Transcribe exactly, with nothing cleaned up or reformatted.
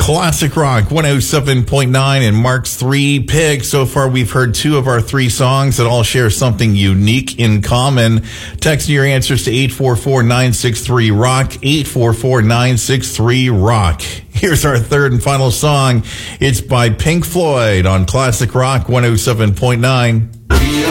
Classic Rock one oh seven point nine and Mark's three picks. So far, we've heard two of our three songs that all share something unique in common. Text your answers to eight four four, nine six three, rock, eight four four, nine six three, rock. Here's our third and final song. It's by Pink Floyd on Classic Rock one oh seven point nine.